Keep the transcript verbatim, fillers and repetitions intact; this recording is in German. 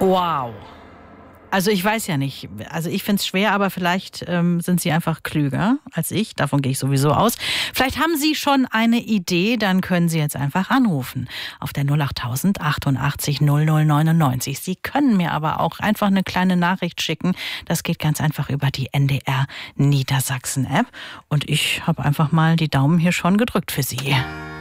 Wow. Also ich weiß ja nicht, also ich finde es schwer, aber vielleicht ähm, sind Sie einfach klüger als ich, davon gehe ich sowieso aus. Vielleicht haben Sie schon eine Idee, dann können Sie jetzt einfach anrufen auf der null acht tausend achtundachtzig null null neunundneunzig. Sie können mir aber auch einfach eine kleine Nachricht schicken, das geht ganz einfach über die N D R Niedersachsen App und ich habe einfach mal die Daumen hier schon gedrückt für Sie.